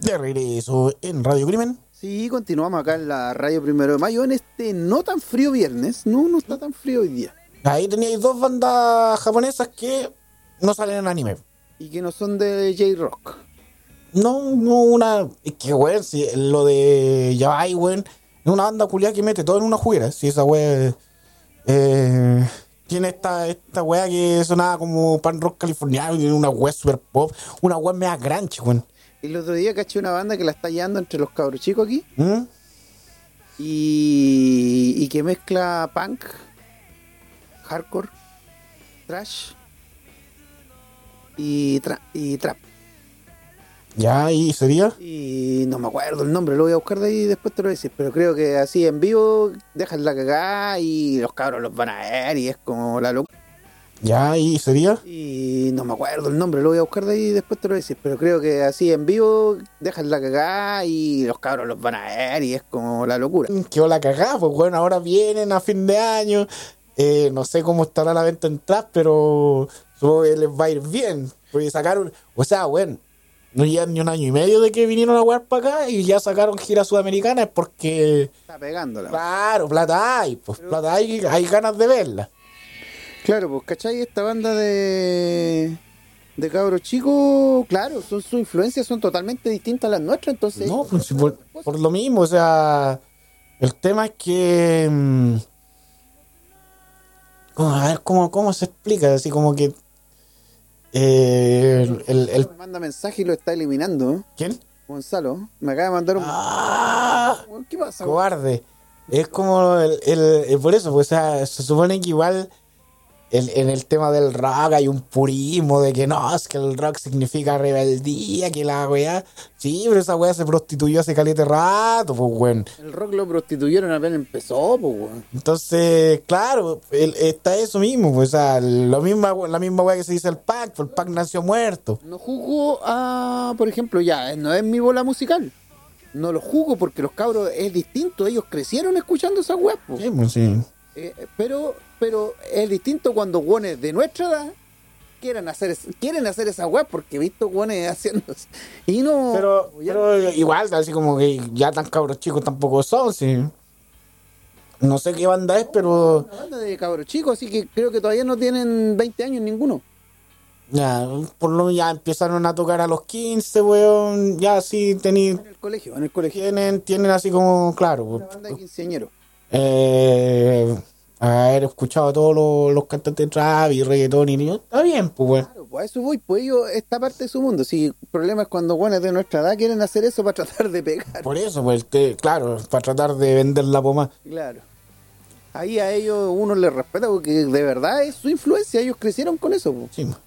De regreso en Radio Crimen. Sí, continuamos acá en la radio 1 de Mayo, en este no tan frío viernes. No está tan frío hoy día. Ahí teníais dos bandas japonesas que no salen en anime. Y que no son de J-Rock. No una... Es que, weón, si lo de Yabai, weón, es una banda culiada que mete todo en una juguera. Si esa weón... tiene esta weá que sonaba como pan rock californiano, tiene una weá super pop, una weá mega grunge, weón. El otro día caché una banda que la está llevando entre los cabros chicos aquí. ¿Mm? Y que mezcla punk, hardcore, thrash y trap. Ya, ¿y sería? Y no me acuerdo el nombre, lo voy a buscar de ahí y después te lo voy a decir. Pero creo que así en vivo dejan la cagada y los cabros los van a ver y es como la locura. Ya, ¿y sería? Y no me acuerdo el nombre, lo voy a buscar de ahí y después te lo voy a decir. Pero creo que así en vivo dejan la cagada y los cabros los van a ver y es como la locura. Quedó la cagada, pues bueno, ahora vienen a fin de año. No sé cómo estará la venta en trap, pero supongo que les va a ir bien. Porque sacaron, o sea, bueno, no llevan ni un año y medio de que vinieron a jugar para acá y ya sacaron gira sudamericana, es porque, Está pegándola. claro, plata hay, pues plata hay ganas de verla. Claro, pues, ¿cachai? Esta banda de cabros chicos, claro, sus influencias son totalmente distintas a las nuestras, entonces... No, pues si por lo mismo, o sea, el tema es que... a ver, ¿cómo se explica? Así como que... Me manda mensaje y lo está eliminando, ¿eh? ¿Quién? Gonzalo, me acaba de mandar un... ¡Ah! ¿Qué pasa? Cobarde. Es como por eso, pues, o sea, se supone que igual en el tema del rock hay un purismo de que no, es que el rock significa rebeldía, que la weá. Sí, pero esa weá se prostituyó hace calete rato, pues weón. El rock lo prostituyeron apenas empezó, pues, weón. Entonces, claro, está eso mismo, pues, o sea, la misma weá que se dice el punk nació muerto. No juzgo a, por ejemplo, ya, no es mi bola musical. No lo juzgo porque los cabros es distinto, ellos crecieron escuchando esa weá, pues. Sí, pues sí. Pero es distinto cuando guones de nuestra edad quieren hacer esa web porque he visto guones haciendo y no. Pero igual, así como que ya tan cabros chicos tampoco son, sí. No sé qué banda es, pero Una banda de cabros chicos, así que creo que todavía no tienen 20 años ninguno. ya, por lo menos ya empezaron a tocar a los 15, weón. Ya sí En el colegio. tienen así como, claro. Una banda de quinceañeros. Haber escuchado a todos los cantantes de trap y reggaetón y está bien, pues weón. Claro, pues a eso voy, pues ellos, esta parte de su mundo. Si el problema es cuando guones de nuestra edad quieren hacer eso para tratar de pegar. Por eso, pues, claro, para tratar de vender la pomada. Claro. Ahí a ellos uno les respeta porque de verdad es su influencia, ellos crecieron con eso, pues. Sí.